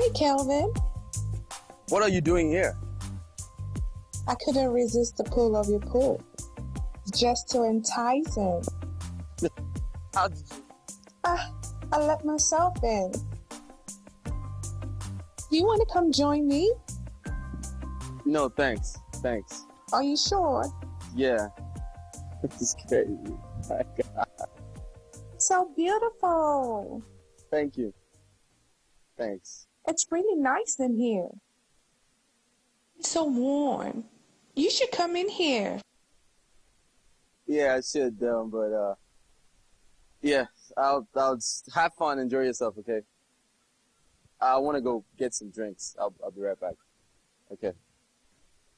Hey, Kelvin. What are you doing here? I couldn't resist the pull of your pool. Just too enticing. How did you? I let myself in. Do you want to come join me? No, thanks. Thanks. Are you sure? Yeah. This is crazy. My God. So beautiful. Thank you. Thanks. It's really nice in here. It's so warm. You should come in here. Yeah, I should, but yeah, I'll have fun, enjoy yourself, okay? I want to go get some drinks. I'll be right back. Okay.